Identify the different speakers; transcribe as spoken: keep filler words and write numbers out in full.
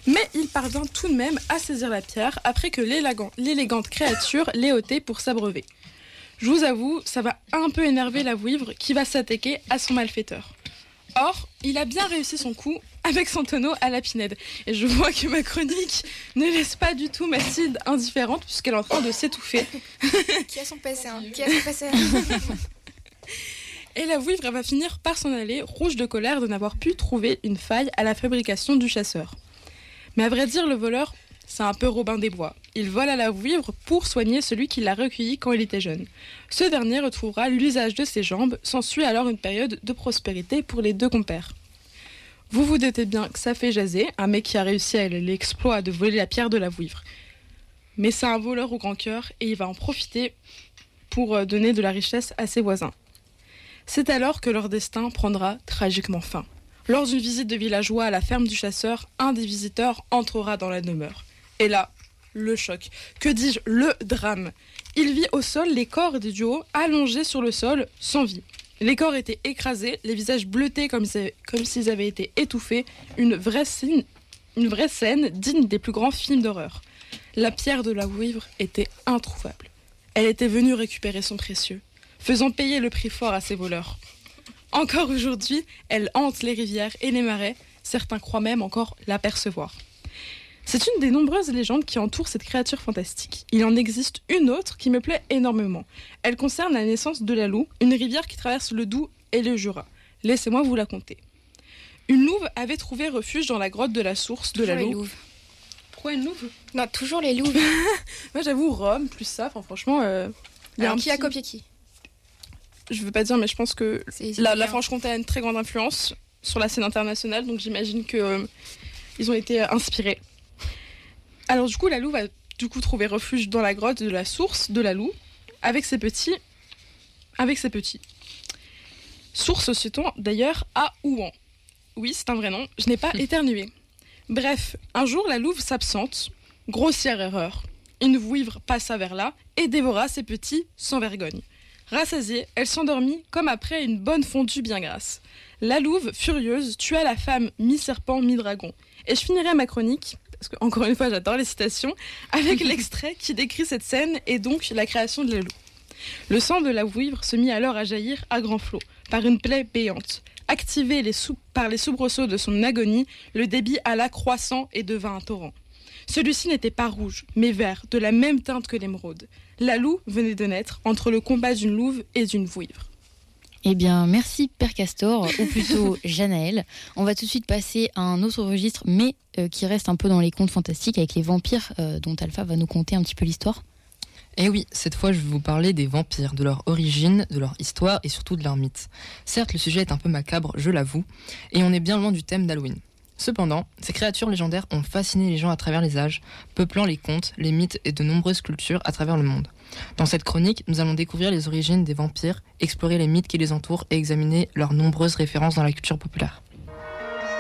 Speaker 1: Mais il parvient tout de même à saisir la pierre après que l'élégant- l'élégante créature l'ait ôtée pour s'abreuver. Je vous avoue, ça va un peu énerver la vouivre qui va s'attaquer à son malfaiteur. Or, il a bien réussi son coup avec son tonneau à la pinède. Et je vois que ma chronique ne laisse pas du tout Mathilde indifférente puisqu'elle est en train de s'étouffer.
Speaker 2: Qui a son passé, hein Qui a son passé.
Speaker 1: Et la vouivre elle va finir par s'en aller, rouge de colère de n'avoir pu trouver une faille à la fabrication du chasseur. Mais à vrai dire, le voleur, c'est un peu Robin des Bois. Il vole à la vouivre pour soigner celui qui l'a recueilli quand il était jeune. Ce dernier retrouvera l'usage de ses jambes, s'ensuit alors une période de prospérité pour les deux compères. Vous vous doutez bien que ça fait jaser, un mec qui a réussi à l'exploit de voler la pierre de la vouivre. Mais c'est un voleur au grand cœur et il va en profiter pour donner de la richesse à ses voisins. C'est alors que leur destin prendra tragiquement fin. Lors d'une visite de villageois à la ferme du chasseur, un des visiteurs entrera dans la demeure. Et là, le choc. Que dis-je, le drame. Il vit au sol les corps des duos allongés sur le sol, sans vie. Les corps étaient écrasés, les visages bleutés comme, comme s'ils avaient été étouffés. Une vraie, scène, une vraie scène digne des plus grands films d'horreur. La pierre de la vouivre était introuvable. Elle était venue récupérer son précieux, faisant payer le prix fort à ses voleurs. Encore aujourd'hui, elle hante les rivières et les marais. Certains croient même encore l'apercevoir. C'est une des nombreuses légendes qui entourent cette créature fantastique. Il en existe une autre qui me plaît énormément. Elle concerne la naissance de la Louve, une rivière qui traverse le Doubs et le Jura. Laissez-moi vous la conter. Une louve avait trouvé refuge dans la grotte de la source de
Speaker 2: Toujours
Speaker 1: la
Speaker 2: les
Speaker 1: Louve.
Speaker 2: louves.
Speaker 1: Pourquoi une louve ?
Speaker 2: Non, toujours les louves.
Speaker 1: Moi j'avoue, Rome, plus ça, enfin, franchement... Euh, il y a
Speaker 2: Alors,
Speaker 1: un
Speaker 2: qui a
Speaker 1: petit-
Speaker 2: copié qui
Speaker 1: Je veux pas dire, mais je pense que
Speaker 2: C'est- c'est
Speaker 1: la,
Speaker 2: bien.
Speaker 1: la Franche-Comté a une très grande influence sur la scène internationale, donc j'imagine que euh, ils ont été euh, inspirés. Alors du coup, la louve a du coup trouvé refuge dans la grotte de la source de la Loue avec ses petits, avec ses petits. Source se situant d'ailleurs à Ouan. Oui, c'est un vrai nom. Je n'ai pas éternué. Bref, un jour, la louve s'absente. Grossière erreur. Une vouivre passa vers là et dévora ses petits sans vergogne. Rassasiée, elle s'endormit comme après une bonne fondue bien grasse. La louve, furieuse, tua la femme mi-serpent, mi-dragon. Et je finirai ma chronique, parce que encore une fois j'adore les citations, avec l'extrait qui décrit cette scène et donc la création de la louve. Le sang de la vouivre se mit alors à jaillir à grands flots, par une plaie béante. Activé les sou- par les soubresauts de son agonie, le débit alla croissant et devint un torrent. Celui-ci n'était pas rouge, mais vert, de la même teinte que l'émeraude. La Loue venait de naître entre le combat d'une louve et d'une vouivre.
Speaker 3: Eh bien, merci Père Castor, ou plutôt Janaël. On va tout de suite passer à un autre registre, mais euh, qui reste un peu dans les contes fantastiques, avec les vampires, euh, dont Alpha va nous conter un petit peu l'histoire.
Speaker 4: Et oui, cette fois je vais vous parler des vampires, de leur origine, de leur histoire et surtout de leur mythe. Certes, le sujet est un peu macabre, je l'avoue, et on est bien loin du thème d'Halloween. Cependant, ces créatures légendaires ont fasciné les gens à travers les âges, peuplant les contes, les mythes et de nombreuses cultures à travers le monde. Dans cette chronique, nous allons découvrir les origines des vampires, explorer les mythes qui les entourent et examiner leurs nombreuses références dans la culture populaire.